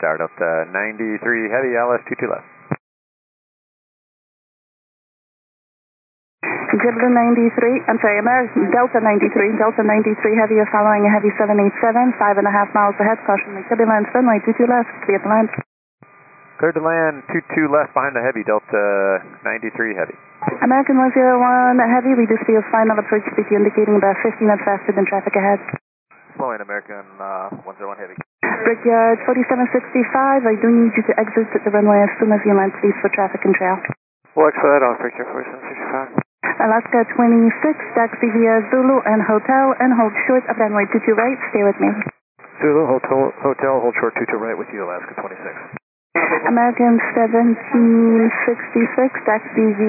Tower, Delta 93 Heavy, LS22 left. Delta 93, I'm sorry, American Delta 93 Heavy, you're following a Heavy 787, 5.5 miles ahead, caution the turbulence, runway 22 left, clear to land. Cleared to land, 22 left behind the Heavy, Delta 93 Heavy. American 101 Heavy, we just see a final approach speed indicating about 15 knots faster than traffic ahead. Slowing American 101 Heavy. Brickyard 4765, I do need you to exit the runway as soon as you land, please, for traffic and trail. We'll exit that off, Brickyard 4765. Alaska 26, taxi via Zulu and Hotel, and hold short of runway 22 right, stay with me. Zulu, Hotel, hold short 22 right with you, Alaska 26. American 1766, taxi via